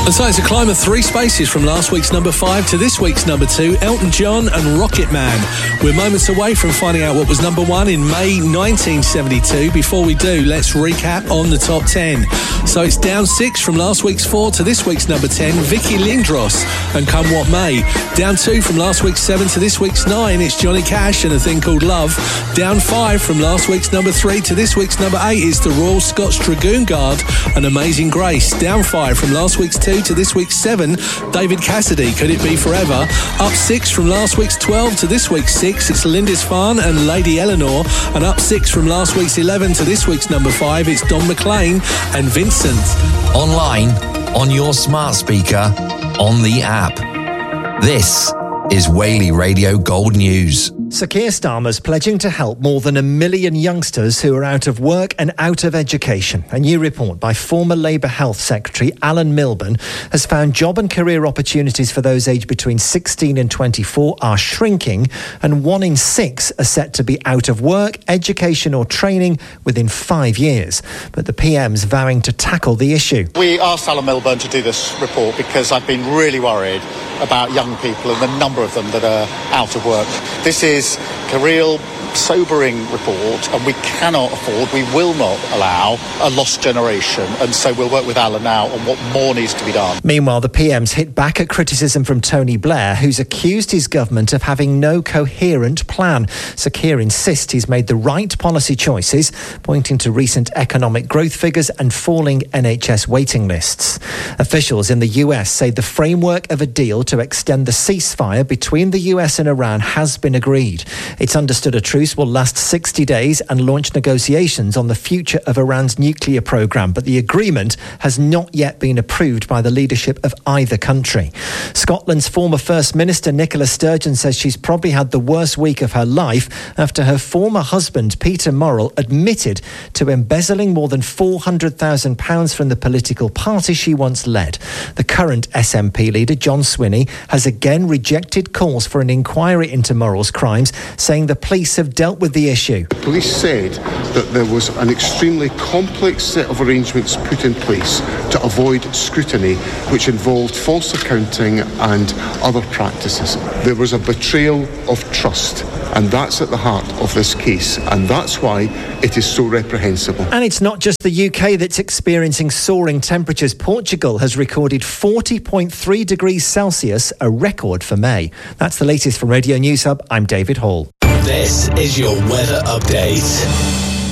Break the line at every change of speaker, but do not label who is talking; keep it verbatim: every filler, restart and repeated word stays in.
And so it's a climb of three spaces from last week's number five to this week's number two, Elton John and Rocket Man. We're moments away from finding out what was number one in May nineteen seventy-two. Before we do, let's recap on the top ten. So it's down six from last week's four to this week's number ten, Vicky Lindros and Come What May. Down two from last week's seven to this week's nine, it's Johnny Cash and A Thing Called Love. Down five from last week's number three to this week's number eight is the Royal Scots Dragoon Guard and Amazing Grace. Down five from last week's two to this week's seven, David Cassidy, Could It Be Forever. Up six from last week's twelve to this week's six, it's Lindisfarne and Lady Eleanor. And up six from last week's eleven to this week's number five, it's Don McLean and Vincent.
Online, on your smart speaker, on the app. This is Whaley Radio Gold News.
Sir Keir Starmer's pledging to help more than a million youngsters who are out of work and out of education. A new report by former Labour Health Secretary Alan Milburn has found job and career opportunities for those aged between sixteen and twenty-four are shrinking, and one in six are set to be out of work, education or training within five years. But the P M's vowing to tackle the issue.
We asked Alan Milburn to do this report because I've been really worried about young people and the number of them that are out of work. This is a real sobering report, and we cannot afford, we will not allow a lost generation, and so we'll work with Alan now on what more needs to be done.
Meanwhile, the P M's hit back at criticism from Tony Blair, who's accused his government of having no coherent plan. Sir Keir insists he's made the right policy choices, pointing to recent economic growth figures and falling N H S waiting lists. Officials in the U S say the framework of a deal to extend the ceasefire between the U S and Iran has been agreed. It's understood a truce will last sixty days and launch negotiations on the future of Iran's nuclear programme, but the agreement has not yet been approved by the leadership of either country. Scotland's former First Minister Nicola Sturgeon says she's probably had the worst week of her life after her former husband Peter Murrell admitted to embezzling more than four hundred thousand pounds from the political party she once led. The current S N P leader John Swinney has again rejected calls for an inquiry into Murrell's crimes, saying the police have dealt with the issue.
The police said that there was an extremely complex set of arrangements put in place to avoid scrutiny, which involved false accounting and other practices. There was a betrayal of trust, and that's at the heart of this case, and that's why it is so reprehensible.
And it's not just the U K that's experiencing soaring temperatures. Portugal has recorded forty point three degrees Celsius, a record for May. That's the latest from Radio News Hub. I'm David Hall.
This is your weather update.